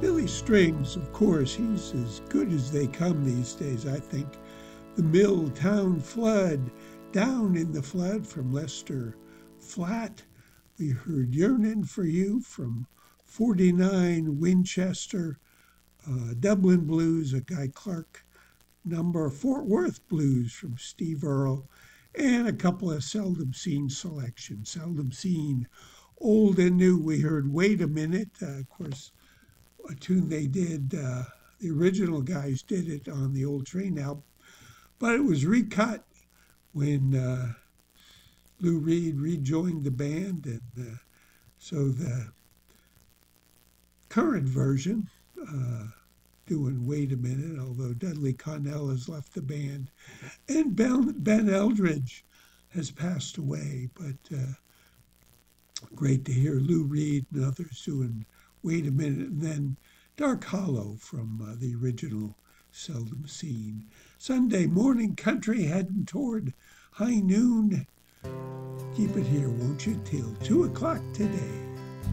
Billy Strings, of course, he's as good as they come these days, I think. The Milltown Flood, Down in the Flood from Lester Flatt. We heard Yearnin' for You from 49 Winchester, Dublin Blues, a Guy Clark number, Fort Worth Blues from Steve Earle, and a couple of Seldom Seen selections. Seldom Seen, Old and New. We heard Wait a Minute, of course, a tune they did. The original guys did it on the Old Train album, but it was recut when Lou Reed rejoined the band, and so the current version, doing Wait a Minute, although Dudley Connell has left the band, and Ben Eldridge has passed away, but great to hear Lou Reed and others doing Wait a Minute, and then Dark Hollow from the original Seldom Seen. Sunday morning country heading toward high noon. Keep it here, won't you, till 2 o'clock today.